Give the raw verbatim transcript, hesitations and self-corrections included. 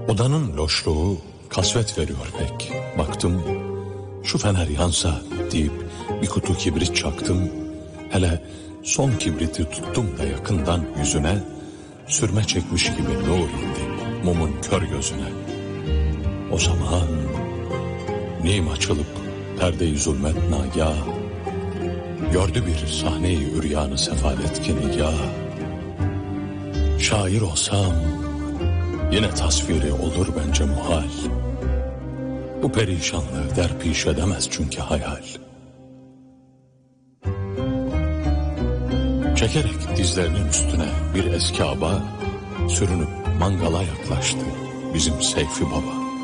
Odanın loşluğu kasvet veriyor pek. Baktım şu fener yansa deyip bir kutu kibrit çaktım. Hele son kibriti tuttum da yakından yüzüne, sürme çekmiş gibi nur indi mumun kör gözüne. O zaman nim açılıp perde-i zulmet nagâh, gördü bir sahne-i üryanı sefalet ki nigâh. Şair olsam yine tasviri olur bence muhal. Bu perişanlığı derpiş edemez çünkü hayal. Çekerek dizlerinin üstüne bir eski aba, sürünüp mangala yaklaştı bizim Seyfi Baba.